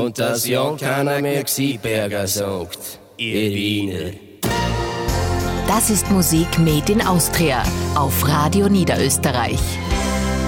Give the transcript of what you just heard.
und dass ja keiner mehr Gsiberger sagt, ihr Wiener. Das ist Musik made in Austria auf Radio Niederösterreich.